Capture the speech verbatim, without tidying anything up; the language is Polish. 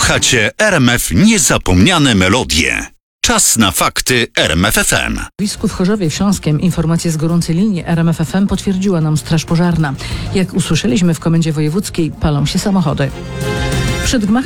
Słuchacie R M F Niezapomniane Melodie. Czas na fakty R M F F M. W Wisku w Chorzowie Śląskiem informacje z gorącej linii R M F F M potwierdziła nam Straż Pożarna. Jak usłyszeliśmy w Komendzie Wojewódzkiej, palą się samochody. Przed gmachem